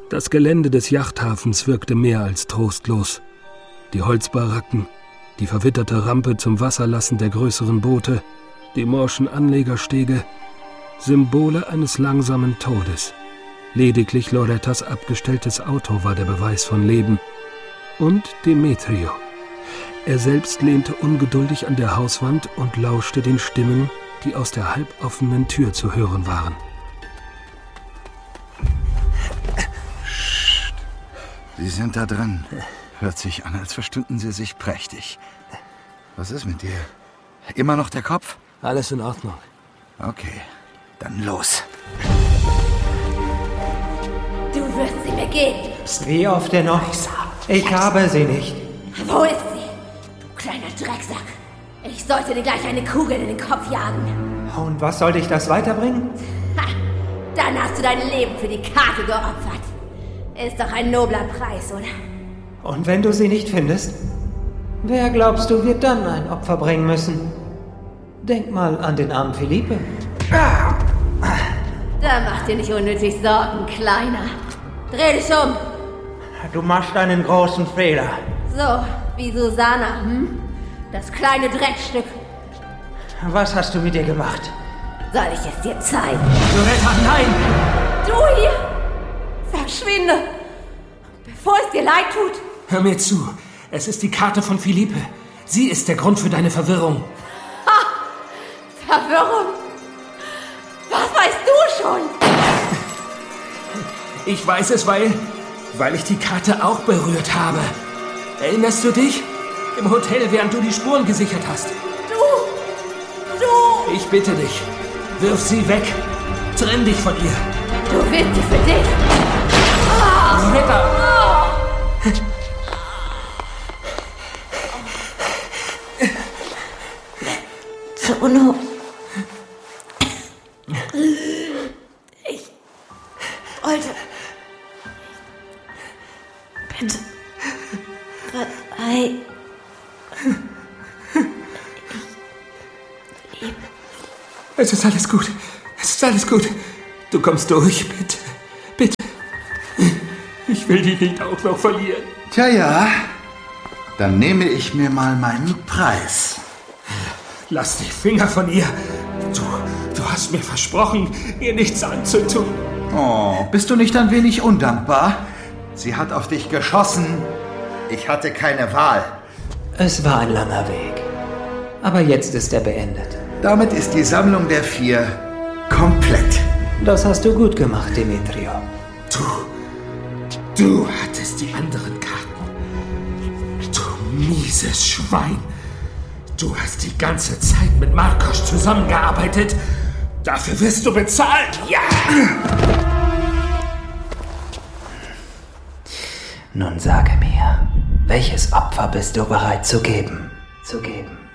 Das Gelände des Yachthafens wirkte mehr als trostlos. Die Holzbaracken, die verwitterte Rampe zum Wasserlassen der größeren Boote, die morschen Anlegerstege, Symbole eines langsamen Todes. Lediglich Lorettas abgestelltes Auto war der Beweis von Leben. Und Demetrio. Er selbst lehnte ungeduldig an der Hauswand und lauschte den Stimmen, die aus der halboffenen Tür zu hören waren. Psst. Sie sind da drin. Hört sich an, als verstünden Sie sich prächtig. Was ist mit dir? Immer noch der Kopf? Alles in Ordnung. Okay, dann los. Du wirst sie mir geben. Wie oft denn noch? Ich habe sie nicht. Wo ist sie? Du kleiner Drecksack. Ich sollte dir gleich eine Kugel in den Kopf jagen. Und was soll dich das weiterbringen? Ha! Dann hast du dein Leben für die Karte geopfert. Ist doch ein nobler Preis, oder? Und wenn du sie nicht findest? Wer glaubst du, wird dann ein Opfer bringen müssen? Denk mal an den armen Felipe. Da mach dir nicht unnötig Sorgen, Kleiner. Dreh dich um. Du machst einen großen Fehler. So, wie Susanna, hm? Das kleine Dreckstück. Was hast du mit ihr gemacht? Soll ich es dir zeigen? Loretta, nein! Du hier! Verschwinde! Bevor es dir leid tut! Hör mir zu. Es ist die Karte von Felipe. Sie ist der Grund für deine Verwirrung. Ha! Verwirrung? Was weißt du schon? Ich weiß es, weil ich die Karte auch berührt habe. Erinnerst du dich? Im Hotel, während du die Spuren gesichert hast. Du! Ich bitte dich, wirf sie weg. Trenn dich von ihr. Du willst sie für dich. Loretta! Bruno. Ich wollte... Bitte. Verzeih. Ich liebe... Es ist alles gut. Es ist alles gut. Du kommst durch, bitte. Bitte. Ich will dich nicht auch noch verlieren. Tja, ja. Dann nehme ich mir mal meinen Preis. Lass die Finger von ihr. Du hast mir versprochen, ihr nichts anzutun. Oh, bist du nicht ein wenig undankbar? Sie hat auf dich geschossen. Ich hatte keine Wahl. Es war ein langer Weg. Aber jetzt ist er beendet. Damit ist die Sammlung der 4 komplett. Das hast du gut gemacht, Demetrio. Du hattest die anderen Karten. Du mieses Schwein. Du hast die ganze Zeit mit Marcos zusammengearbeitet. Dafür wirst du bezahlt. Ja! Nun sage mir, welches Opfer bist du bereit zu geben?